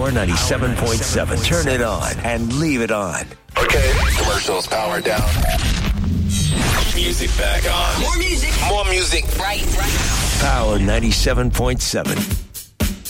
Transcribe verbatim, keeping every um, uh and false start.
Power ninety-seven point seven. Turn it on and leave it on. Okay, commercials power down. Music back on. More music. More music. Right, right now. Power ninety-seven point seven.